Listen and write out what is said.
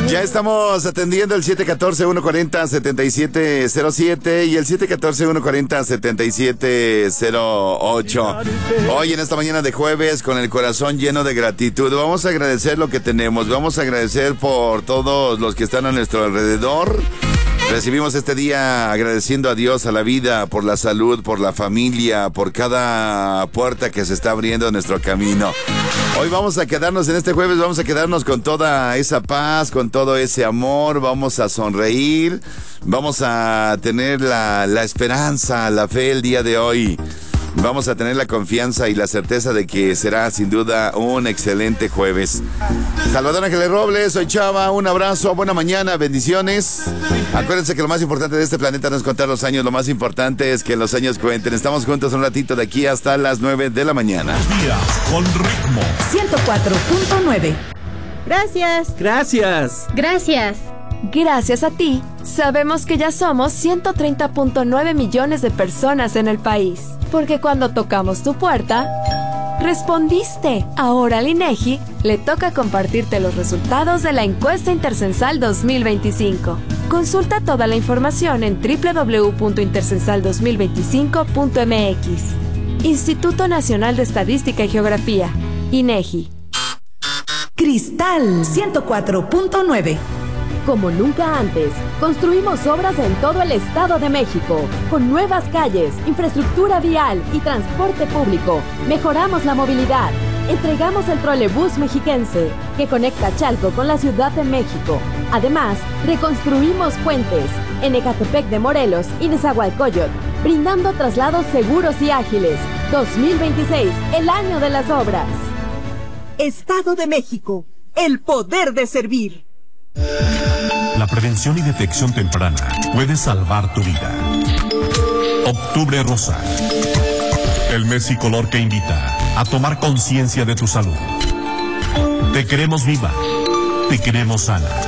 Ya estamos atendiendo el 714-140-7707 y el 714-140-7708. Hoy en esta mañana de jueves, con el corazón lleno de gratitud, vamos a agradecer lo que tenemos, vamos a agradecer por todos los que están a nuestro alrededor. Recibimos este día agradeciendo a Dios, a la vida, por la salud, por la familia, por cada puerta que se está abriendo en nuestro camino. Hoy vamos a quedarnos en este jueves, vamos a quedarnos con toda esa paz, con todo ese amor, vamos a sonreír, vamos a tener la esperanza, la fe el día de hoy. Vamos a tener la confianza y la certeza de que será sin duda un excelente jueves. Salvador Ángeles Robles, soy Chava, un abrazo, buena mañana, bendiciones. Acuérdense que lo más importante de este planeta no es contar los años, lo más importante es que los años cuenten. Estamos juntos un ratito de aquí hasta las 9 de la mañana. Días con ritmo. 104.9. Gracias. Gracias. Gracias. Gracias a ti, sabemos que ya somos 130.9 millones de personas en el país. Porque cuando tocamos tu puerta, respondiste. Ahora al INEGI le toca compartirte los resultados de la encuesta Intercensal 2025. Consulta toda la información en www.intercensal2025.mx. Instituto Nacional de Estadística y Geografía, INEGI. Cristal 104.9. Como nunca antes, construimos obras en todo el Estado de México. Con nuevas calles, infraestructura vial y transporte público, mejoramos la movilidad. Entregamos el trolebús mexiquense, que conecta Chalco con la Ciudad de México. Además, reconstruimos puentes en Ecatepec de Morelos y Nezahualcóyotl, brindando traslados seguros y ágiles. 2026, el año de las obras. Estado de México, el poder de servir. La prevención y detección temprana puede salvar tu vida. Octubre Rosa. El mes y color que invita a tomar conciencia de tu salud. Te queremos viva. Te queremos sana.